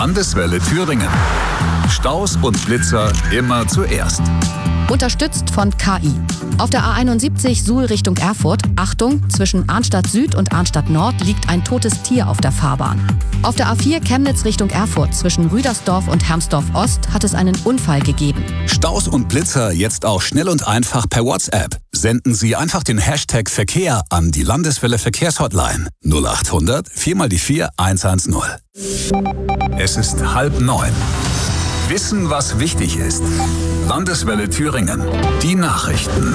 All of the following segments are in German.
Landeswelle Thüringen. Staus und Blitzer immer zuerst. Unterstützt von KI. Auf der A71 Suhl Richtung Erfurt, Achtung, zwischen Arnstadt Süd und Arnstadt Nord liegt ein totes Tier auf der Fahrbahn. Auf der A4 Chemnitz Richtung Erfurt, zwischen Rüdersdorf und Hermsdorf Ost hat es einen Unfall gegeben. Staus und Blitzer jetzt auch schnell und einfach per WhatsApp. Senden Sie einfach den Hashtag Verkehr an die Landeswelle Verkehrshotline 0800 4 mal die 4 110. Es ist 8:30. Wissen, was wichtig ist. Landeswelle Thüringen. Die Nachrichten.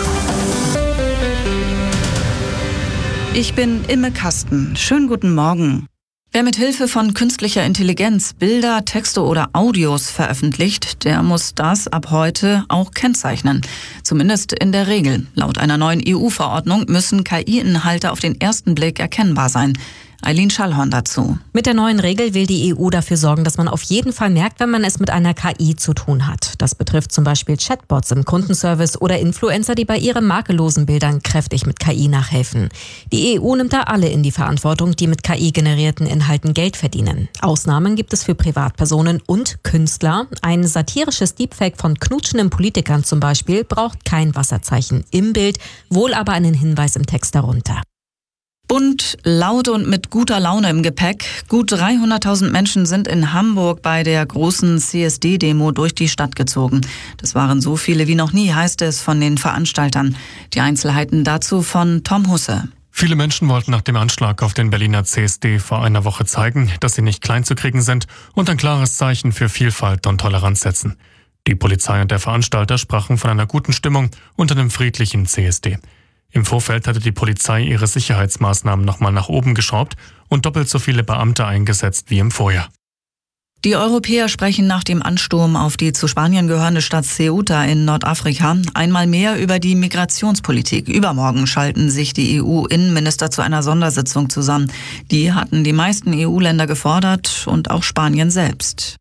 Ich bin Imme Kasten. Schönen guten Morgen. Wer mit Hilfe von künstlicher Intelligenz Bilder, Texte oder Audios veröffentlicht, der muss das ab heute auch kennzeichnen. Zumindest in der Regel. Laut einer neuen EU-Verordnung müssen KI-Inhalte auf den ersten Blick erkennbar sein. Eileen Schallhorn dazu. Mit der neuen Regel will die EU dafür sorgen, dass man auf jeden Fall merkt, wenn man es mit einer KI zu tun hat. Das betrifft zum Beispiel Chatbots im Kundenservice oder Influencer, die bei ihren makellosen Bildern kräftig mit KI nachhelfen. Die EU nimmt da alle in die Verantwortung, die mit KI-generierten Inhalten Geld verdienen. Ausnahmen gibt es für Privatpersonen und Künstler. Ein satirisches Deepfake von knutschenden Politikern zum Beispiel braucht kein Wasserzeichen im Bild, wohl aber einen Hinweis im Text darunter. Bunt, laut und mit guter Laune im Gepäck. Gut 300.000 Menschen sind in Hamburg bei der großen CSD-Demo durch die Stadt gezogen. Das waren so viele wie noch nie, heißt es von den Veranstaltern. Die Einzelheiten dazu von Tom Husse. Viele Menschen wollten nach dem Anschlag auf den Berliner CSD vor einer Woche zeigen, dass sie nicht klein zu kriegen sind und ein klares Zeichen für Vielfalt und Toleranz setzen. Die Polizei und der Veranstalter sprachen von einer guten Stimmung und einem friedlichen CSD. Im Vorfeld hatte die Polizei ihre Sicherheitsmaßnahmen nochmal nach oben geschraubt und doppelt so viele Beamte eingesetzt wie im Vorjahr. Die Europäer sprechen nach dem Ansturm auf die zu Spanien gehörende Stadt Ceuta in Nordafrika einmal mehr über die Migrationspolitik. Übermorgen schalten sich die EU-Innenminister zu einer Sondersitzung zusammen. Die hatten die meisten EU-Länder gefordert und auch Spanien selbst.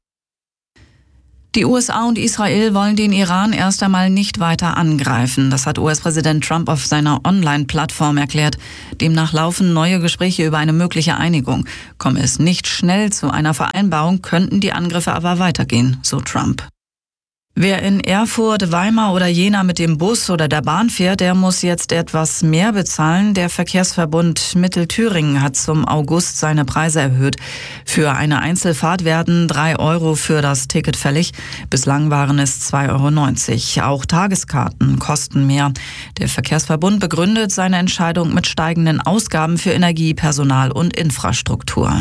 Die USA und Israel wollen den Iran erst einmal nicht weiter angreifen. Das hat US-Präsident Trump auf seiner Online-Plattform erklärt. Demnach laufen neue Gespräche über eine mögliche Einigung. Komme es nicht schnell zu einer Vereinbarung, könnten die Angriffe aber weitergehen, so Trump. Wer in Erfurt, Weimar oder Jena mit dem Bus oder der Bahn fährt, der muss jetzt etwas mehr bezahlen. Der Verkehrsverbund Mittelthüringen hat zum August seine Preise erhöht. Für eine Einzelfahrt werden 3 Euro für das Ticket fällig. Bislang waren es 2,90 Euro. Auch Tageskarten kosten mehr. Der Verkehrsverbund begründet seine Entscheidung mit steigenden Ausgaben für Energie, Personal und Infrastruktur.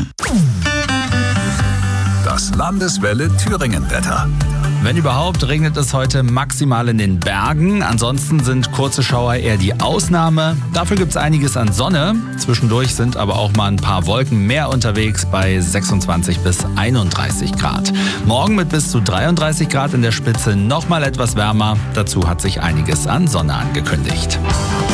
Das Landeswelle Thüringen-Wetter. Wenn überhaupt, regnet es heute maximal in den Bergen. Ansonsten sind kurze Schauer eher die Ausnahme. Dafür gibt es einiges an Sonne. Zwischendurch sind aber auch mal ein paar Wolken mehr unterwegs bei 26 bis 31 Grad. Morgen mit bis zu 33 Grad in der Spitze nochmal etwas wärmer. Dazu hat sich einiges an Sonne angekündigt.